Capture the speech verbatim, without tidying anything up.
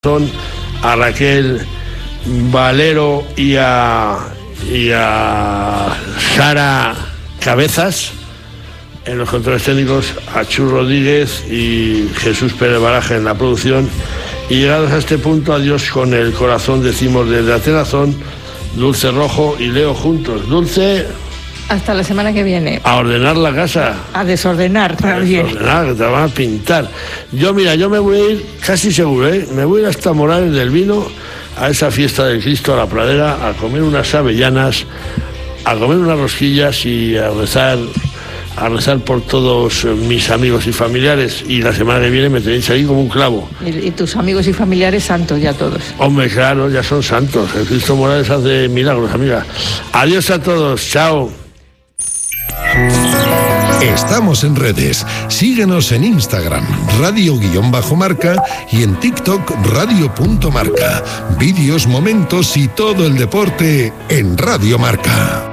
Son a Raquel Valero y a, y a Sara Cabezas, en los controles técnicos a Chus Rodríguez y Jesús Pérez Baraja en la producción. Y llegados a este punto, adiós con el corazón, decimos desde Atenazón, Dulce Rojo y Leo juntos. Dulce, hasta la semana que viene. A ordenar la casa. A desordenar también. A desordenar, que te la van a pintar. Yo, mira, yo me voy a ir, casi seguro, ¿eh? Me voy a ir hasta Morales del Vino, a esa fiesta del Cristo, a la Pradera, a comer unas avellanas, a comer unas rosquillas y a rezar, a rezar por todos mis amigos y familiares. Y la semana que viene me tenéis ahí como un clavo. Y, y tus amigos y familiares santos ya todos. Hombre, claro, ya son santos. El Cristo Morales hace milagros, amiga. Adiós a todos, chao. Estamos en redes. Síguenos en Instagram, radio-marca, y en TikTok, radio.marca. Vídeos, momentos y todo el deporte en Radio Marca.